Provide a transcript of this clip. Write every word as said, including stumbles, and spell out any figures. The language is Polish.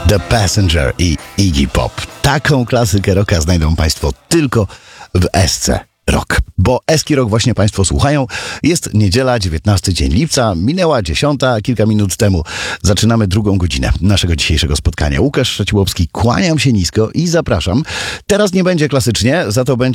The Passenger i Iggy Pop. Taką klasykę rocka znajdą Państwo tylko w S C Rock. Bo Eski Rock właśnie Państwo słuchają. Jest niedziela, dziewiętnasty dzień lipca. Minęła dziesiąta, kilka minut temu. Zaczynamy drugą godzinę naszego dzisiejszego spotkania. Łukasz Szeciłowski, kłaniam się nisko i zapraszam. Teraz nie będzie klasycznie, za to będzie